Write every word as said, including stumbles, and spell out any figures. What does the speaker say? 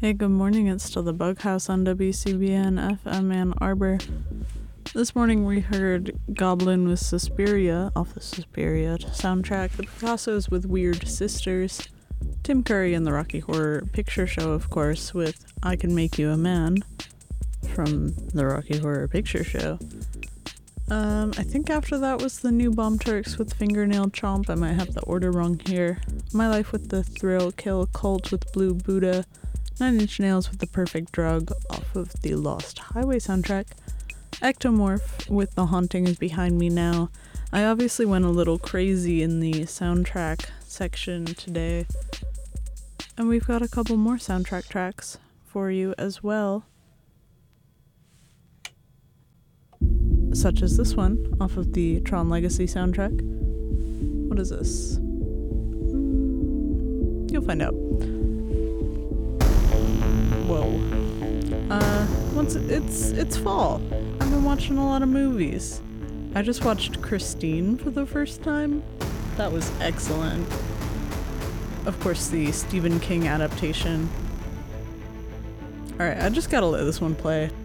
Hey, good morning. It's still the Bug House on W C B N F M Ann Arbor. This morning we heard Goblin with Suspiria off the Suspiria soundtrack, the Picassos with Weird Sisters, Tim Curry and the Rocky Horror Picture Show, of course, with I Can Make You a Man from the Rocky Horror Picture Show. Um, I think after that was the new Bomb Turks with Fingernail Chomp. I might have the order wrong here. My Life with the Thrill Kill Cult with Blue Buddha. Nine Inch Nails with The Perfect Drug off of the Lost Highway soundtrack. Ectomorph with The Haunting Is Behind Me Now. I obviously went a little crazy in the soundtrack section today. And we've got a couple more soundtrack tracks for you as well. Such as this one off of the Tron Legacy soundtrack. What is this? Mm, you'll find out. Whoa. Uh, once it's it's fall. I've been watching a lot of movies. I just watched Christine for the first time. That was excellent. Of course, the Stephen King adaptation. Alright, I just gotta let this one play.